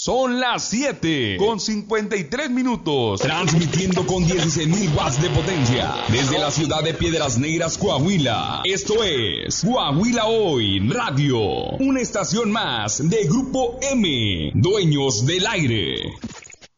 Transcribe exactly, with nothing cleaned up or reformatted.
Son las siete con cincuenta y tres minutos. Transmitiendo con dieciséis mil watts de potencia desde la ciudad de Piedras Negras, Coahuila. Esto es Coahuila Hoy Radio, una estación más de Grupo M, dueños del aire.